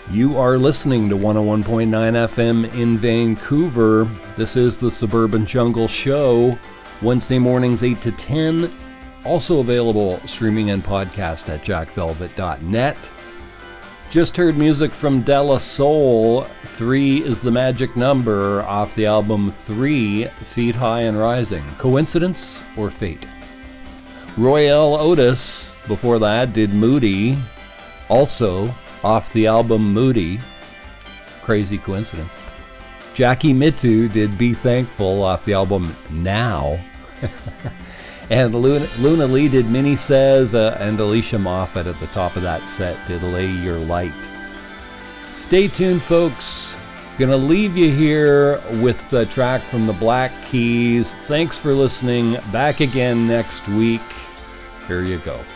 You are listening to 101.9 FM in Vancouver. This is the Suburban Jungle Show, Wednesday mornings 8 to 10. Also available streaming and podcast at jackvelvet.net. Just heard music from De La Soul. 3 is the magic number off the album 3 Feet High and Rising. Coincidence or fate? Royale Otis, before that, did Moody. Also off the album Moody. Crazy coincidence. Jackie Mittoo did Be Thankful off the album Now. And Luna Lee did Minnie Says, and Alicia Moffat at the top of that set did Lay Your Light. Stay tuned, folks. Gonna leave you here with the track from the Black Keys. Thanks for listening. Back again next week. Here you go.